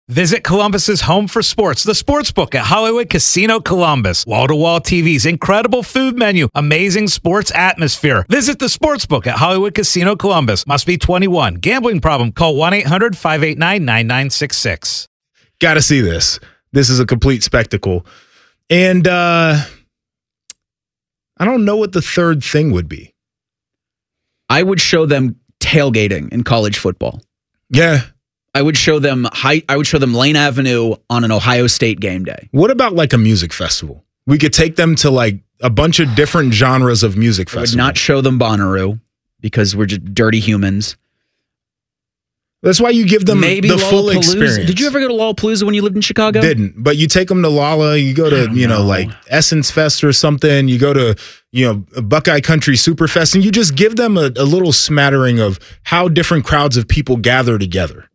Visit Columbus's home for sports, the Sportsbook at Hollywood Casino Columbus. Wall-to-wall TVs, incredible food menu, amazing sports atmosphere. Visit the Sportsbook at Hollywood Casino Columbus. Must be 21. Gambling problem? Call 1-800-589-9966. Got to see this. This is a complete spectacle. And I don't know what the third thing would be. I would show them tailgating in college football. Yeah. I would show them Lane Avenue on an Ohio State game day. What about like a music festival? We could take them to like a bunch of different genres of music festivals. I would not show them Bonnaroo because we're just dirty humans. That's why you give them the full experience. Did you ever go to Lollapalooza when you lived in Chicago? Didn't, but you take them to Lolla, you go to, like Essence Fest or something, you go to, Buckeye Country Superfest, and you just give them a little smattering of how different crowds of people gather together.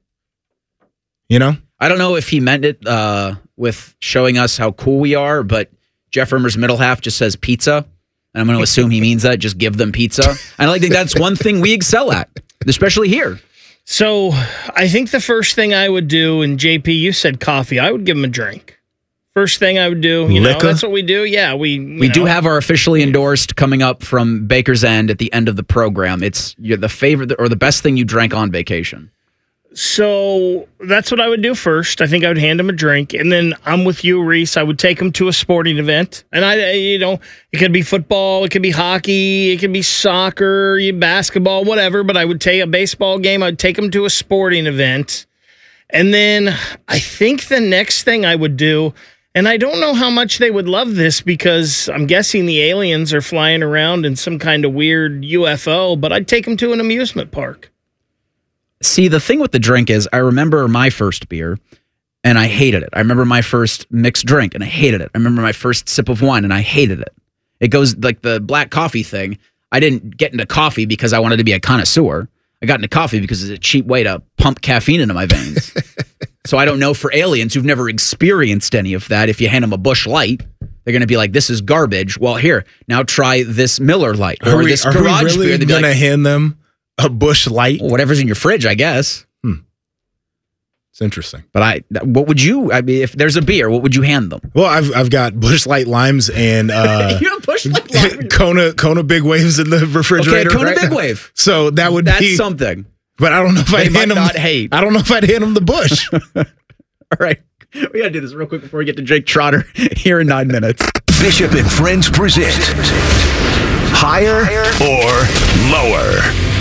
I don't know if he meant it with showing us how cool we are, but Jeff Rimmer's middle half just says pizza. And I'm going to assume he means that. Just give them pizza. And I think that's one thing we excel at, especially here. So I think the first thing I would do, and JP, you said coffee, I would give them a drink. First thing I would do, that's what we do. Yeah, we do have our officially endorsed coming up from Baker's End at the end of the program. It's the favorite or the best thing you drank on vacation. So that's what I would do first. I think I would hand them a drink, and then I'm with you, Reese. I would take them to a sporting event, and it could be football, it could be hockey, it could be soccer, basketball, whatever. But I would take a baseball game. I'd take them to a sporting event, and then I think the next thing I would do, and I don't know how much they would love this because I'm guessing the aliens are flying around in some kind of weird UFO, but I'd take them to an amusement park. See, the thing with the drink is I remember my first beer, and I hated it. I remember my first mixed drink, and I hated it. I remember my first sip of wine, and I hated it. It goes like the black coffee thing. I didn't get into coffee because I wanted to be a connoisseur. I got into coffee because it's a cheap way to pump caffeine into my veins. So I don't know for aliens who've never experienced any of that, if you hand them a Busch Light, they're going to be like, this is garbage. Well, here, now try this Miller Light or this garage beer. They're going to hand them a Busch Light? Well, whatever's in your fridge, I guess. It's interesting. But what would you? I mean, if there's a beer, what would you hand them? Well, I've got Busch Light limes and you have Busch Light limes? Kona Big Waves in the refrigerator. Okay, Kona Big Wave. So that's something. But I don't know if I'd hand them. I don't know if I'd hand them the Busch. All right, we gotta do this real quick before we get to Jake Trotter here in 9 minutes. Bishop and Friends present Higher or Lower.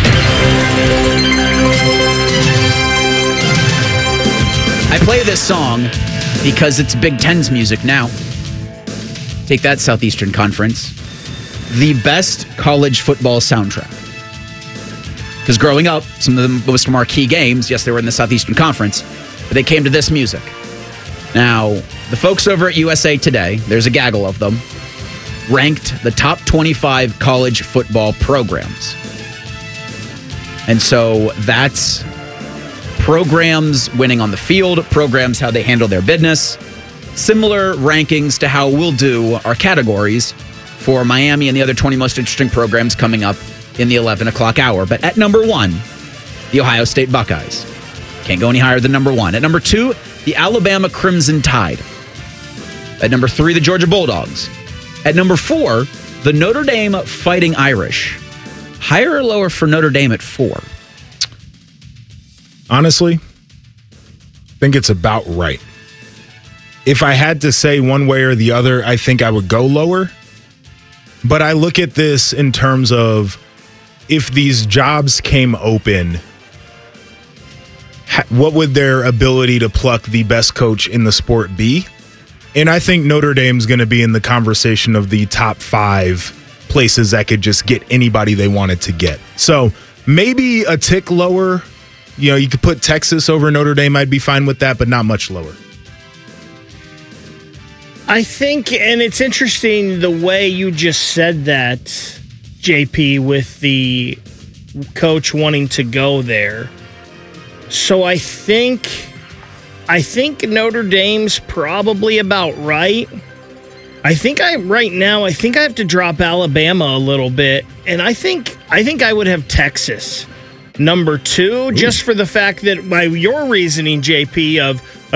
I play this song because it's Big Ten's music now. Take that, Southeastern Conference. The best college football soundtrack. Because growing up, some of the most marquee games, yes, they were in the Southeastern Conference, but they came to this music. Now, the folks over at USA Today, there's a gaggle of them, ranked the top 25 college football programs. And so that's programs winning on the field, programs how they handle their business, similar rankings to how we'll do our categories for Miami and the other 20 most interesting programs coming up in the 11 o'clock hour. But at number 1, the Ohio State Buckeyes. Can't go any higher than number 1. At number 2, the Alabama Crimson Tide. At number 3, the Georgia Bulldogs. At number 4, the Notre Dame Fighting Irish. Higher or lower for Notre Dame at 4? Honestly, I think it's about right. If I had to say one way or the other, I think I would go lower. But I look at this in terms of if these jobs came open, what would their ability to pluck the best coach in the sport be? And I think Notre Dame's going to be in the conversation of the top 5 places that could just get anybody they wanted to get. So maybe a tick lower. You could put Texas over Notre Dame. I'd be fine with that, but not much lower. I think, and it's interesting the way you just said that, JP, with the coach wanting to go there. So I think Notre Dame's probably about right. I think I have to drop Alabama a little bit, and I think I would have Texas number 2, just for the fact that by your reasoning, JP, of